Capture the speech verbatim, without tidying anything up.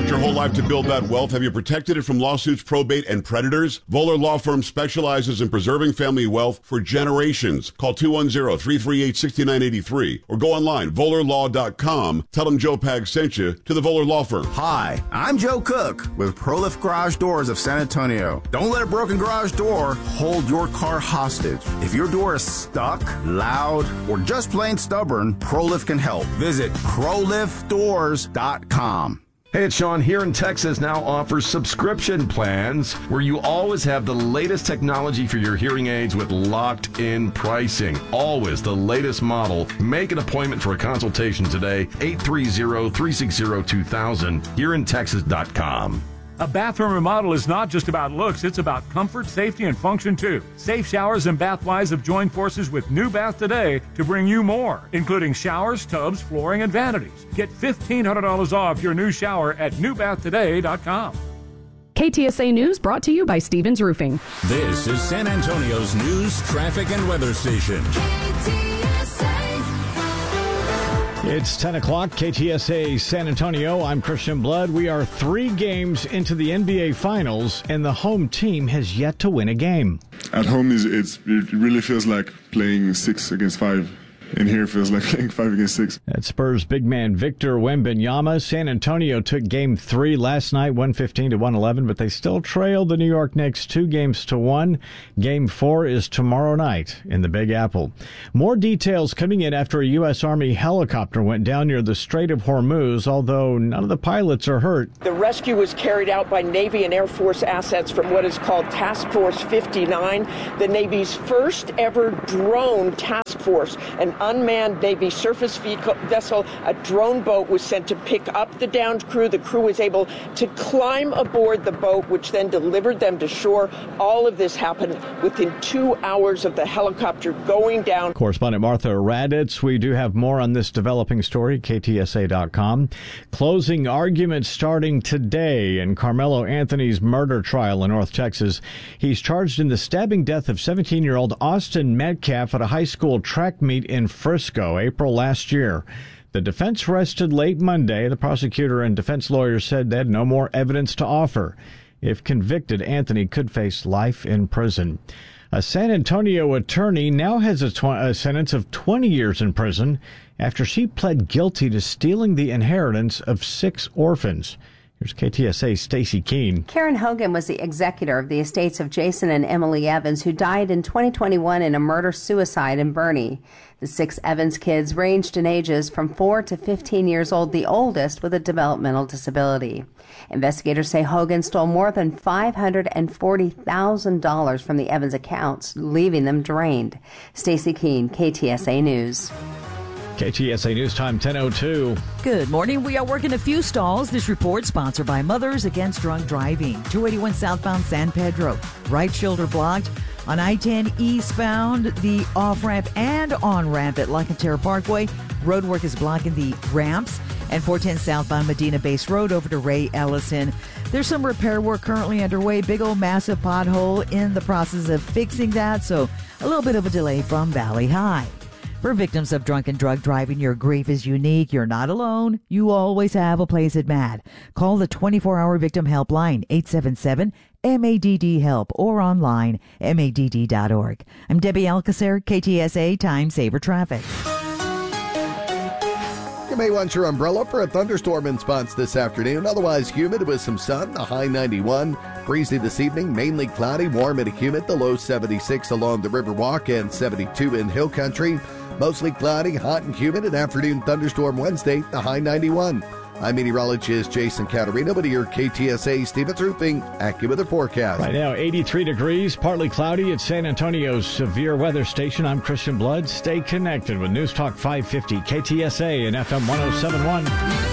worked your whole life to build that wealth? Have you protected it from lawsuits, probate, and predators? Voller Law Firm specializes in preserving family wealth for generations. Call two one zero, three three eight, six nine eight three or go online, voller law dot com. Tell them Joe Pag sent you to the Voller Law Firm. Hi, I'm Joe Cook with ProLift Garage Doors of San Antonio. Don't let a broken garage door hold your car hostage. If your door is stuck, loud, or just plain stubborn, ProLift can help. Visit pro lift doors dot com. Hey, it's Sean. Here in Texas now offers subscription plans where you always have the latest technology for your hearing aids with locked-in pricing. Always the latest model. Make an appointment for a consultation today. eight three zero, three six zero, two thousand. here in texas dot com. A bathroom remodel is not just about looks, it's about comfort, safety, and function too. Safe Showers and Bathwise have joined forces with New Bath Today to bring you more, including showers, tubs, flooring, and vanities. Get fifteen hundred dollars off your new shower at new bath today dot com. K T S A News brought to you by Stevens Roofing. This is San Antonio's news, traffic, and weather station. It's ten o'clock, K T S A San Antonio. I'm Christian Blood. We are three games into the N B A Finals, and the home team has yet to win a game. At home, is it's, it really feels like playing six against five. In here, it feels like playing five against six. At Spurs big man Victor Wembanyama, San Antonio took game three last night, one fifteen to one eleven, but they still trailed the New York Knicks two games to one. Game four is tomorrow night in the Big Apple. More details coming in after a U S. Army helicopter went down near the Strait of Hormuz, although none of the pilots are hurt. The rescue was carried out by Navy and Air Force assets from what is called Task Force fifty-nine, the Navy's first ever drone task force. An unmanned Navy surface vessel, a drone boat, was sent to pick up the downed crew. The crew was able to climb aboard the boat, which then delivered them to shore. All of this happened within two hours of the helicopter going down. Correspondent Martha Raditz, we do have more on this developing story, K T S A dot com. Closing arguments starting today in Carmelo Anthony's murder trial in North Texas. He's charged in the stabbing death of seventeen-year-old Austin Metcalf at a high school track meet in Frisco, April last year. The defense rested late Monday. The prosecutor and defense lawyers said they had no more evidence to offer. If convicted, Anthony could face life in prison. A San Antonio attorney now has a, tw- a sentence of twenty years in prison after she pled guilty to stealing the inheritance of six orphans. Here's K T S A's Stacy Keene. Karen Hogan was the executor of the estates of Jason and Emily Evans, who died in twenty twenty-one in a murder-suicide in Boerne. The six Evans kids ranged in ages from four to fifteen years old, the oldest with a developmental disability. Investigators say Hogan stole more than five hundred forty thousand dollars from the Evans accounts, leaving them drained. Stacy Keene, K T S A News. K T S A News Time, ten oh two. Good morning. We are working a few stalls. This report sponsored by Mothers Against Drunk Driving. two eighty-one southbound San Pedro. Right shoulder blocked. On I ten eastbound, the off-ramp and on-ramp at La Cantera Parkway. Roadwork is blocking the ramps. And four ten southbound Medina Base Road over to Ray Ellison. There's some repair work currently underway. Big old massive pothole in the process of fixing that. So a little bit of a delay from Valley High. For victims of drunken drug driving, your grief is unique. You're not alone. You always have a place at M A D. Call the twenty-four hour victim helpline, eight seven seven M A D D help, or online, M A D D dot org. I'm Debbie Alcacer, K T S A Time Saver Traffic. You may want your umbrella for a thunderstorm in spots this afternoon. Otherwise humid with some sun, the high ninety-one. Breezy this evening, mainly cloudy, warm and humid, the low seventy-six along the Riverwalk and seventy-two in Hill Country. Mostly cloudy, hot and humid, an afternoon thunderstorm Wednesday, the high ninety-one. I'm meteorologist Jason Caterino with your K T S A Stevens Roofing AccuWeather forecast. Right now, eighty-three degrees, partly cloudy at San Antonio's severe weather station. I'm Christian Blood. Stay connected with News Talk five fifty, K T S A and F M one oh seven point one.